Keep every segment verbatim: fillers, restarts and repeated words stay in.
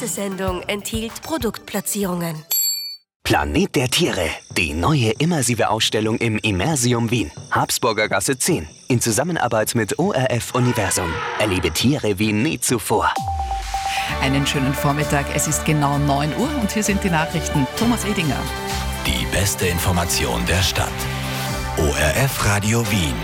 Diese Sendung enthielt Produktplatzierungen. Planet der Tiere, die neue immersive Ausstellung im Immersium Wien. Habsburger Gasse zehn. In Zusammenarbeit mit O R F Universum. Erlebe Tiere wie nie zuvor. Einen schönen Vormittag, es ist genau neun Uhr und hier sind die Nachrichten. Thomas Edinger. Die beste Information der Stadt. O R F Radio Wien.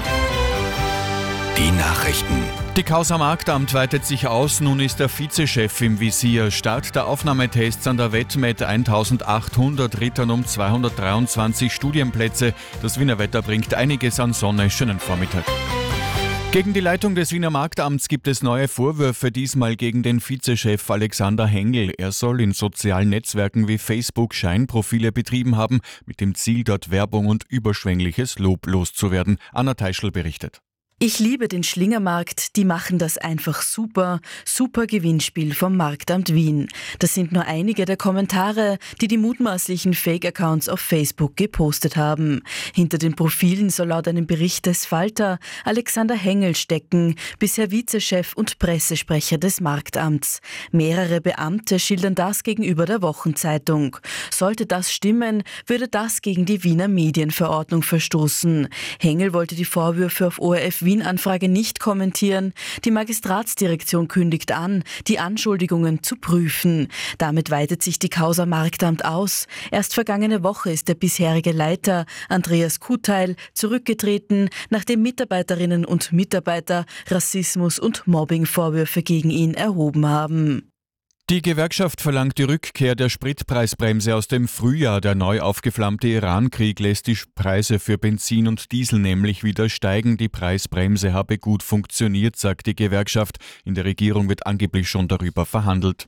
Die Nachrichten. Die Causa Marktamt weitet sich aus, nun ist der Vizechef im Visier. Start der Aufnahmetests an der Wettmet eintausendachthundert Rittern um zweihundertdreiundzwanzig Studienplätze. Das Wiener Wetter bringt einiges an Sonne. Schönen Vormittag. Gegen die Leitung des Wiener Marktamts gibt es neue Vorwürfe, diesmal gegen den Vizechef Alexander Hengel. Er soll in sozialen Netzwerken wie Facebook Scheinprofile betrieben haben, mit dem Ziel, dort Werbung und überschwängliches Lob loszuwerden. Anna Teischl berichtet. Ich liebe den Schlingermarkt, die machen das einfach super. Super Gewinnspiel vom Marktamt Wien. Das sind nur einige der Kommentare, die die mutmaßlichen Fake-Accounts auf Facebook gepostet haben. Hinter den Profilen soll laut einem Bericht des Falter Alexander Hengel stecken, bisher Vizechef und Pressesprecher des Marktamts. Mehrere Beamte schildern das gegenüber der Wochenzeitung. Sollte das stimmen, würde das gegen die Wiener Medienverordnung verstoßen. Hengel wollte die Vorwürfe auf O R F Wien-Anfrage nicht kommentieren. Die Magistratsdirektion kündigt an, die Anschuldigungen zu prüfen. Damit weitet sich die Causa Marktamt aus. Erst vergangene Woche ist der bisherige Leiter, Andreas Kuteil, zurückgetreten, nachdem Mitarbeiterinnen und Mitarbeiter Rassismus- und Mobbing-Vorwürfe gegen ihn erhoben haben. Die Gewerkschaft verlangt die Rückkehr der Spritpreisbremse aus dem Frühjahr. Der neu aufgeflammte Iran-Krieg lässt die Preise für Benzin und Diesel nämlich wieder steigen. Die Preisbremse habe gut funktioniert, sagt die Gewerkschaft. In der Regierung wird angeblich schon darüber verhandelt.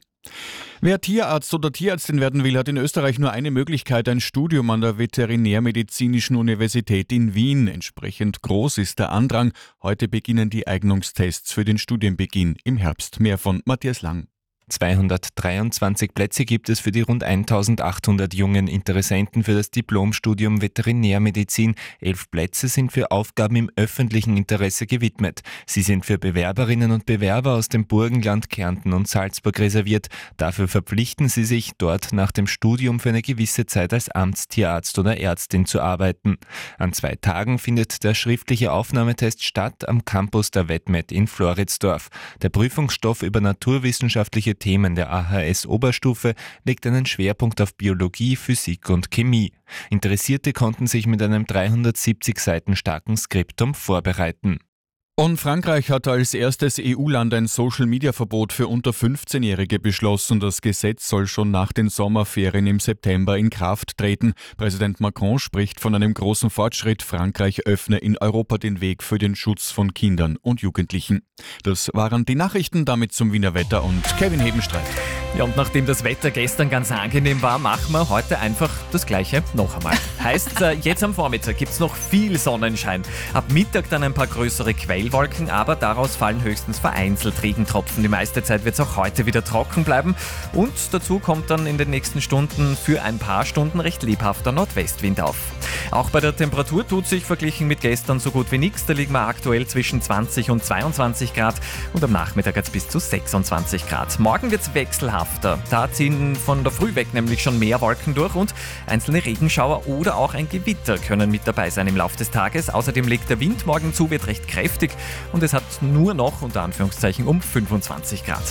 Wer Tierarzt oder Tierärztin werden will, hat in Österreich nur eine Möglichkeit, ein Studium an der Veterinärmedizinischen Universität in Wien. Entsprechend groß ist der Andrang. Heute beginnen die Eignungstests für den Studienbeginn im Herbst. Mehr von Matthias Lang. zweihundertdreiundzwanzig Plätze gibt es für die rund eintausendachthundert jungen Interessenten für das Diplomstudium Veterinärmedizin. Elf Plätze sind für Aufgaben im öffentlichen Interesse gewidmet. Sie sind für Bewerberinnen und Bewerber aus dem Burgenland, Kärnten und Salzburg reserviert. Dafür verpflichten sie sich, dort nach dem Studium für eine gewisse Zeit als Amtstierarzt oder Ärztin zu arbeiten. An zwei Tagen findet der schriftliche Aufnahmetest statt am Campus der Wettmet in Floridsdorf. Der Prüfungsstoff über naturwissenschaftliche Themen der A H S-Oberstufe legt einen Schwerpunkt auf Biologie, Physik und Chemie. Interessierte konnten sich mit einem dreihundertsiebzig Seiten starken Skriptum vorbereiten. Und Frankreich hat als erstes E U-Land ein Social-Media-Verbot für unter fünfzehnjährige beschlossen. Das Gesetz soll schon nach den Sommerferien im September in Kraft treten. Präsident Macron spricht von einem großen Fortschritt. Frankreich öffne in Europa den Weg für den Schutz von Kindern und Jugendlichen. Das waren die Nachrichten, damit zum Wiener Wetter und Kevin Hebenstreit. Ja, und nachdem das Wetter gestern ganz angenehm war, machen wir heute einfach das Gleiche noch einmal. Heißt, jetzt am Vormittag gibt es noch viel Sonnenschein. Ab Mittag dann ein paar größere Quellwolken, aber daraus fallen höchstens vereinzelt Regentropfen. Die meiste Zeit wird es auch heute wieder trocken bleiben. Und dazu kommt dann in den nächsten Stunden für ein paar Stunden recht lebhafter Nordwestwind auf. Auch bei der Temperatur tut sich verglichen mit gestern so gut wie nichts. Da liegen wir aktuell zwischen zwanzig und zweiundzwanzig Grad und am Nachmittag hat es bis zu sechsundzwanzig Grad. Morgen wird es wechselhaft. Da ziehen von der Früh weg nämlich schon mehr Wolken durch und einzelne Regenschauer oder auch ein Gewitter können mit dabei sein im Laufe des Tages. Außerdem legt der Wind morgen zu, wird recht kräftig und es hat nur noch unter Anführungszeichen um fünfundzwanzig Grad.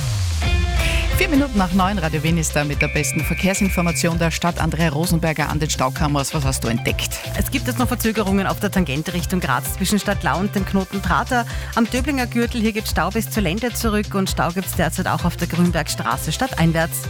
Vier Minuten nach neun, Radio Wien ist da mit der besten Verkehrsinformation der Stadt. Andrea Rosenberger an den Staukameras. Was hast du entdeckt? Es gibt jetzt noch Verzögerungen auf der Tangente Richtung Graz zwischen Stadtlau und dem Knoten Prater. Am Döblinger Gürtel, hier gibt es Stau bis zur Lände zurück und Stau gibt es derzeit auch auf der Grünbergstraße stadteinwärts.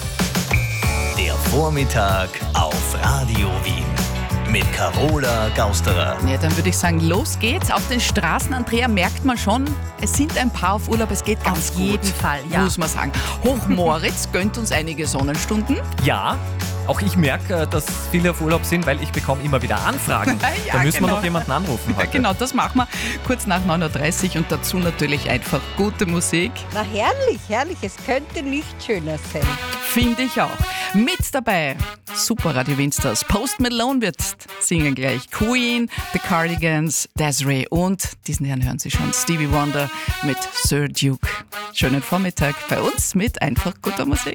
Der Vormittag auf Radio Wien. Mit Carola Gausterer. Ja, dann würde ich sagen, los geht's. Auf den Straßen, Andrea, merkt man schon, es sind ein paar auf Urlaub, es geht ganz auf gut. Auf jeden Fall, ja. Muss man sagen. Hochmoritz gönnt uns einige Sonnenstunden. Ja, auch ich merke, dass viele auf Urlaub sind, weil ich bekomme immer wieder Anfragen. Ja, da müssen genau. wir noch jemanden anrufen heute. Ja, genau, das machen wir kurz nach neun Uhr dreißig und dazu natürlich einfach gute Musik. Na herrlich, herrlich, es könnte nicht schöner sein. Finde ich auch. Mit dabei Super Radio Wien-Stars. Post Malone wird singen gleich. Queen, The Cardigans, Desiree und diesen Herrn hören Sie schon, Stevie Wonder mit Sir Duke. Schönen Vormittag bei uns mit einfach guter Musik.